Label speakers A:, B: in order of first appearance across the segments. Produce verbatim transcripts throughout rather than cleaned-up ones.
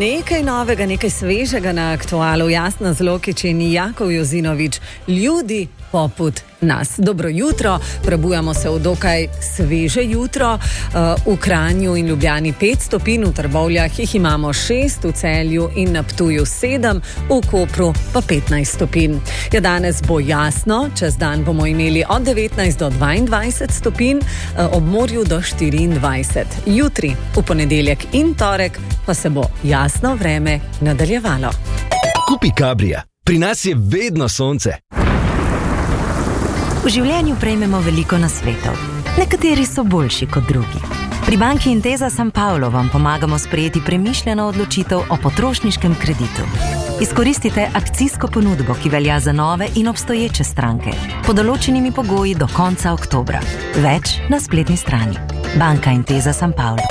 A: Nekaj novega, nekaj svežega na Aktualu. Jasna Zlokič in Jakov Jozinovič. Ljudi poput nas. Dobro jutro, prebujamo se v dokaj sveže jutro. V Kranju in Ljubljani pet stopinj, v Trbovljah jih imamo šest, v Celju in na Ptuju sedem, v Kopru pa petnajst stopinj. Ja, danes bo jasno, čez dan bomo imeli od devetnajst do dvaindvajset stopinj, ob morju do štiriindvajset. Jutri, v ponedeljek in torek pa se bo jasno vreme nadaljevalo.
B: Kupi Kabrija. Pri nas je vedno sonce.
C: V življenju prejmemo veliko nasvetov. Nekateri so boljši kot drugi. Pri banki Intesa San Paolo vam pomagamo sprejeti premišljeno odločitev o potrošniškem kreditu. Izkoristite akcijsko ponudbo, ki velja za nove in obstoječe stranke, pod določenimi pogoji do konca oktobra. Več na spletni strani. Banka Intesa San Paolo.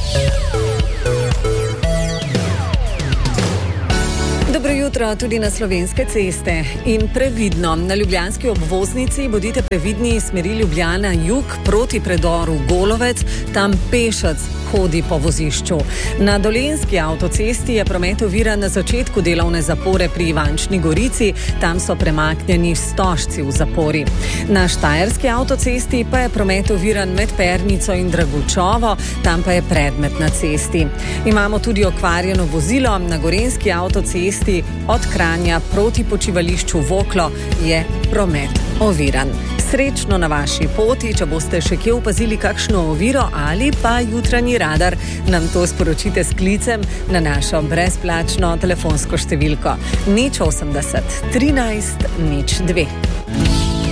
A: Dobro jutro tudi na Slovenske ceste in previdno. Na ljubljanski obvoznici bodite previdni iz smeri Ljubljana jug proti predoru Golovec, tam pešec hodi po vozišču. Na Dolenjski avtocesti je promet oviran na začetku delovne zapore pri Ivančni Gorici, tam so premaknjeni stožci v zapori. Na Štajerski avtocesti pa je promet oviran med Pernico in Dragučovo, tam pa je predmet na cesti. Imamo tudi okvarjeno vozilo na Gorenjski avtocesti od Kranja proti počivališču Voklo je promet oviran. Srečno na vaši poti, če boste še kje opazili kakšno oviro ali pa jutranji radar, nam to sporočite s klicem na našo brezplačno telefonsko številko nič osemdeset trinajst nič dve.